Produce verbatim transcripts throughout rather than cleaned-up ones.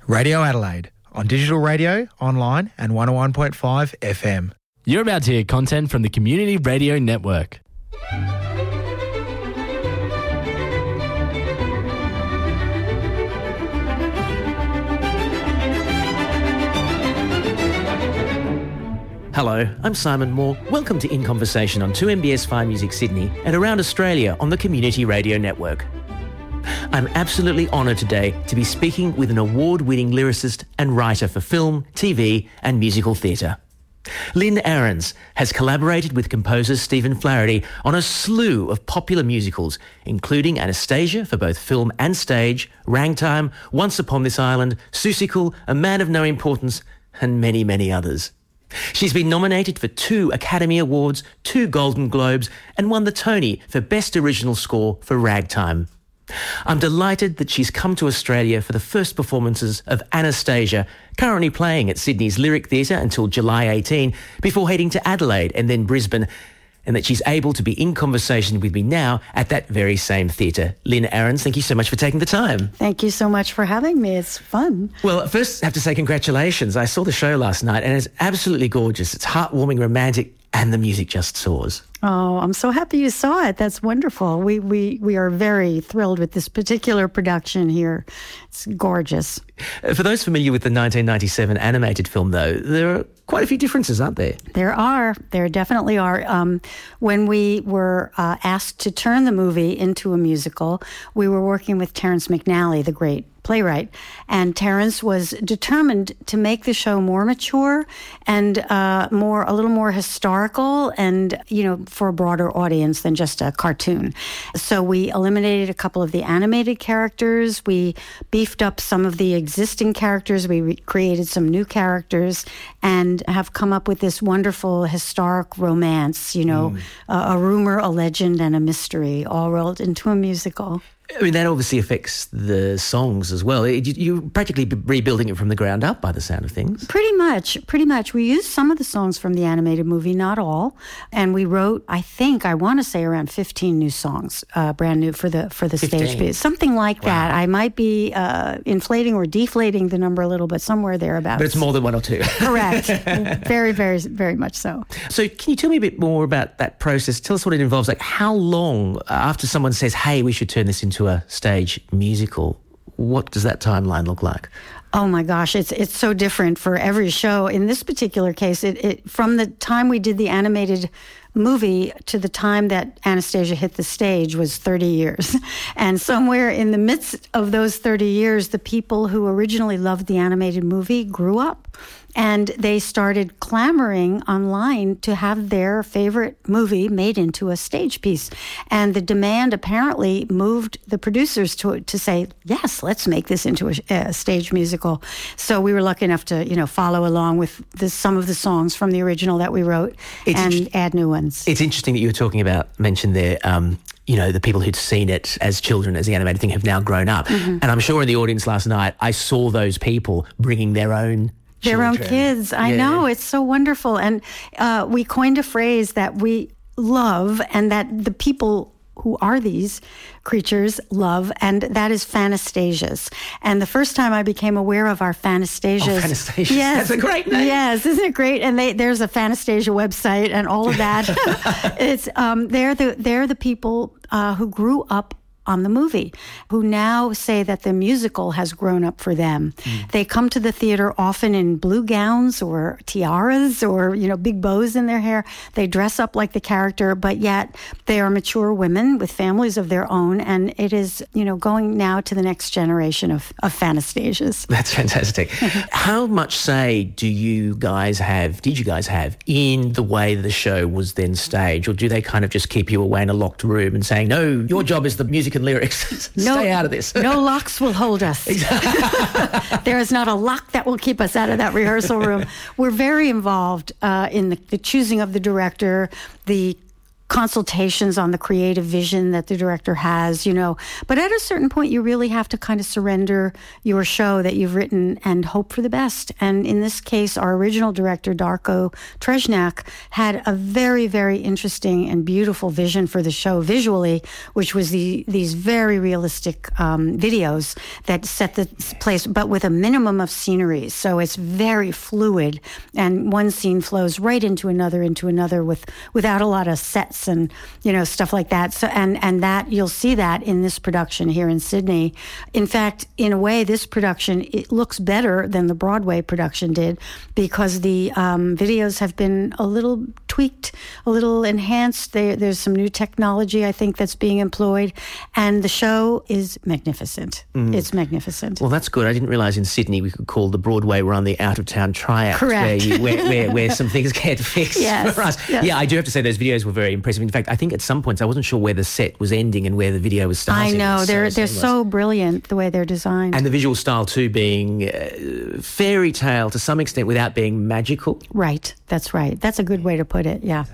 Radio Adelaide, on digital radio, online and one oh one point five F M. You're about to hear content from the Community Radio Network. Hello, I'm Simon Moore. Welcome to In Conversation on two M B S Fine Music Sydney and around Australia on the Community Radio Network. I'm absolutely honoured today to be speaking with an award-winning lyricist and writer for film, T V and musical theatre. Lynn Ahrens has collaborated with composer Stephen Flaherty on a slew of popular musicals, including Anastasia for both film and stage, Ragtime, Once Upon This Island, Seussical, A Man of No Importance, and many, many others. She's been nominated for two Academy Awards, two Golden Globes, and won the Tony for Best Original Score for Ragtime. I'm delighted that she's come to Australia for the first performances of Anastasia, currently playing at Sydney's Lyric Theatre until July eighteenth, before heading to Adelaide and then Brisbane, and that she's able to be in conversation with me now at that very same theatre. Lynn Ahrens, thank you so much for taking the time. Thank you so much for having me. It's fun. Well, first I have to say congratulations. I saw the show last night and it's absolutely gorgeous. It's heartwarming, romantic, and the music just soars. Oh, I'm so happy you saw it. That's wonderful. We we we are very thrilled with this particular production here. It's gorgeous. For those familiar with the nineteen ninety-seven animated film, though, there are quite a few differences, aren't there? There are. There definitely are. Um, when we were uh, asked to turn the movie into a musical, we were working with Terrence McNally, the great playwright, and Terrence was determined to make the show more mature and uh, more a little more historical and, you know, for a broader audience than just a cartoon. So we eliminated a couple of the animated characters. We beefed up some of the existing characters. We re- created some new characters and have come up with this wonderful historic romance, you know, mm. a, a rumor, a legend, and a mystery all rolled into a musical. I mean, that obviously affects the songs as well. You're practically rebuilding it from the ground up by the sound of things. Pretty much, pretty much. We used some of the songs from the animated movie, not all. And we wrote, I think, I want to say around fifteen new songs, uh, brand new for the for the fifteen stage piece. Something like wow. that. I might be uh, inflating or deflating the number a little bit, somewhere thereabouts. But it's more than one or two. Correct. Very, very, very much so. So can you tell me a bit more about that process? Tell us what it involves. Like, how long after someone says, hey, we should turn this into to a stage musical, what does that timeline look like? Oh my gosh, it's it's so different for every show. In this particular case, it, it from the time we did the animated movie to the time that Anastasia hit the stage was thirty years. And somewhere in the midst of those thirty years, the people who originally loved the animated movie grew up. And they started clamoring online to have their favorite movie made into a stage piece. And the demand apparently moved the producers to to say, yes, let's make this into a, a stage musical. So we were lucky enough to, you know, follow along with the, some of the songs from the original that we wrote it's and inter- add new ones. It's interesting that you were talking about, mentioned there, um, you know, the people who'd seen it as children, as the animated thing, have now grown up. Mm-hmm. And I'm sure in the audience last night, I saw those people bringing their own Their children. own kids. I yeah. know. It's so wonderful. And uh, we coined a phrase that we love and that the people who are these creatures love, and that is Fanastasias. And the first time I became aware of our Fanastasias. Oh, Fanastasias. Yes. That's a great name. Yes. Isn't it great? And they, there's a Fanastasia website and all of that. it's um, They're the, they're the people uh, who grew up on the movie, who now say that the musical has grown up for them. Mm. They come to the theater often in blue gowns or tiaras or, you know, big bows in their hair. They dress up like the character, but yet they are mature women with families of their own. And it is, you know, going now to the next generation of, of Fanastasias. That's fantastic. How much say do you guys have, did you guys have in the way the show was then staged? Or do they kind of just keep you away in a locked room and saying, no, your job is the music and lyrics. No, stay out of this. No locks will hold us. There is not a lock that will keep us out of that rehearsal room. We're very involved uh, in the, the choosing of the director, the consultations on the creative vision that the director has, you know. But at a certain point, you really have to kind of surrender your show that you've written and hope for the best. And in this case, our original director, Darko Trejnak, had a very, very interesting and beautiful vision for the show visually, which was the these very realistic um, videos that set the place, but with a minimum of scenery. So it's very fluid, and one scene flows right into another, into another, with without a lot of sets and, you know, stuff like that. So, and, and that, you'll see that in this production here in Sydney. In fact, in a way, this production, it looks better than the Broadway production did, because the um, videos have been a little tweaked, a little enhanced. They, there's some new technology, I think, that's being employed. And the show is magnificent. Mm. It's magnificent. Well, that's good. I didn't realise in Sydney we could call the Broadway run the out-of-town tryout. Correct. Where, you, where, where, where some things get fixed yes, for us. Yes. Yeah, I do have to say those videos were very impressive. In fact, I think at some points I wasn't sure where the set was ending and where the video was starting. I know. It's they're so they're seamless. so brilliant the way they're designed. And the visual style too being uh, fairy tale to some extent without being magical. Right. That's right. That's a good way to put it. Yeah.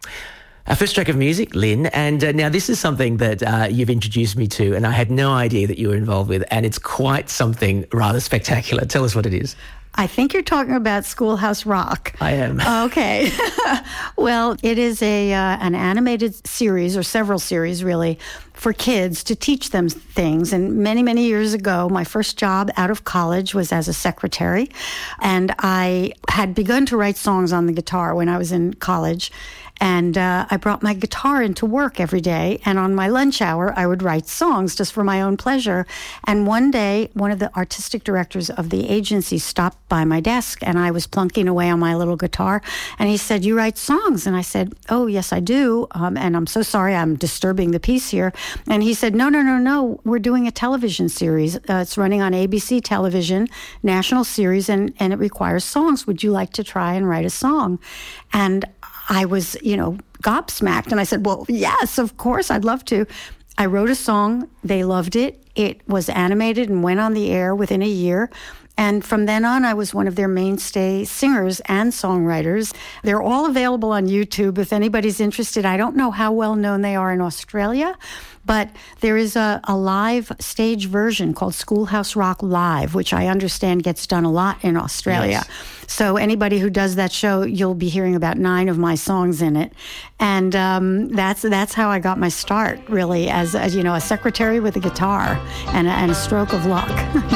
Our first track of music, Lynn, and uh, now this is something that uh, you've introduced me to and I had no idea that you were involved with, and it's quite something rather spectacular. Tell us what it is. I think you're talking about Schoolhouse Rock. I am. Okay. Well, it is a uh, an animated series, or several series really, for kids to teach them things. And many, many years ago, my first job out of college was as a secretary. And I had begun to write songs on the guitar when I was in college. And uh, I brought my guitar into work every day. And on my lunch hour, I would write songs just for my own pleasure. And one day, one of the artistic directors of the agency stopped by my desk, and I was plunking away on my little guitar. And he said, "You write songs?" And I said, "Oh, yes, I do. Um, and I'm so sorry I'm disturbing the peace here." And he said, no, no, no, no. We're doing a television series. Uh, it's running on A B C television, national series, and, and it requires songs. Would you like to try and write a song? And I was, you know, gobsmacked. And I said, well, yes, of course, I'd love to. I wrote a song. They loved it. It was animated and went on the air within a year. And from then on, I was one of their mainstay singers and songwriters. They're all available on YouTube if anybody's interested. I don't know how well known they are in Australia, but there is a, a live stage version called Schoolhouse Rock Live, which I understand gets done a lot in Australia. Yes. So anybody who does that show, you'll be hearing about nine of my songs in it. And um, that's that's how I got my start, really, as, as you know, a secretary with a guitar and a, and a stroke of luck.